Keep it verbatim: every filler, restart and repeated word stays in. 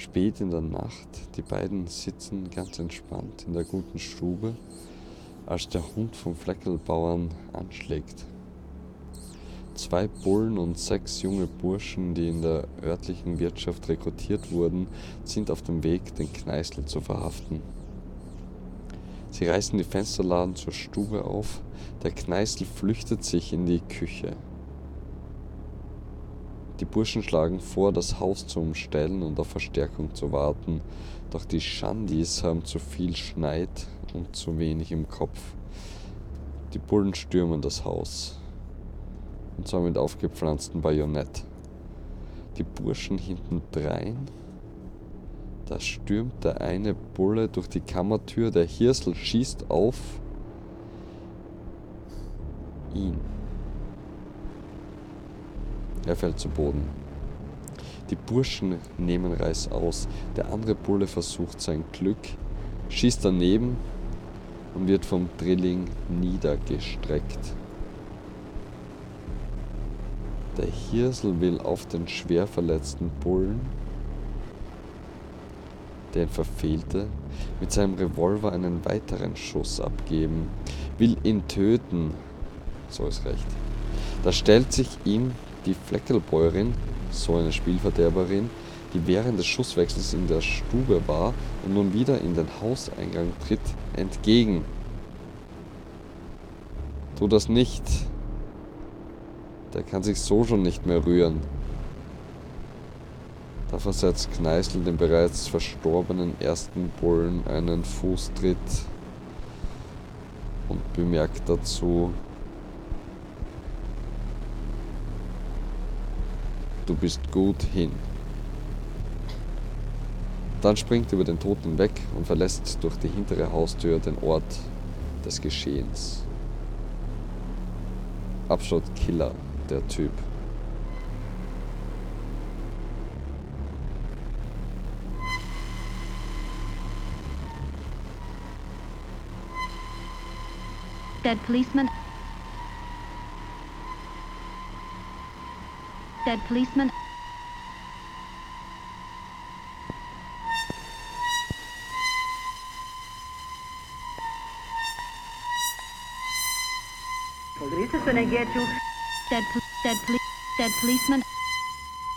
Spät in der Nacht, die beiden sitzen ganz entspannt in der guten Stube, als der Hund vom Fleckelbauern anschlägt. Zwei Bullen und sechs junge Burschen, die in der örtlichen Wirtschaft rekrutiert wurden, sind auf dem Weg, den Kneißl zu verhaften. Sie reißen die Fensterladen zur Stube auf, der Kneißl flüchtet sich in die Küche. Die Burschen schlagen vor, das Haus zu umstellen und auf Verstärkung zu warten, doch die Schandis haben zu viel Schneid und zu wenig im Kopf. Die Bullen stürmen das Haus, und zwar mit aufgepflanztem Bajonett. Die Burschen hintendrein, da stürmt der eine Bulle durch die Kammertür, der Hirsl schießt auf ihn. Er fällt zu Boden. Die Burschen nehmen Reißaus. Der andere Bulle versucht sein Glück, schießt daneben und wird vom Drilling niedergestreckt. Der Hirsl will auf den schwer verletzten Bullen, der ihn verfehlte, mit seinem Revolver einen weiteren Schuss abgeben, will ihn töten. So ist recht. Da stellt sich ihm die Fleckelbäuerin, so eine Spielverderberin, die während des Schusswechsels in der Stube war und nun wieder in den Hauseingang tritt, entgegen. Tu das nicht. Der kann sich so schon nicht mehr rühren. Da versetzt Kneißl dem bereits verstorbenen ersten Bullen einen Fußtritt und bemerkt dazu: Du bist gut hin. Dann springt er über den Toten hinweg und verlässt durch die hintere Haustür den Ort des Geschehens. Absolut Killer, der Typ. Dead policeman. Dead policeman. Police is gonna get you. Dead, po- dead, poli- dead policeman.